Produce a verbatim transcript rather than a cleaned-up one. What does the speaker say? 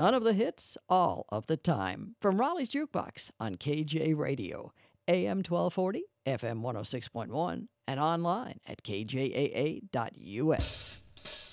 None of the hits, all of the time. From Raleigh's Jukebox on K J Radio, A M twelve forty, F M one oh six point one, and online at k j a a dot u s.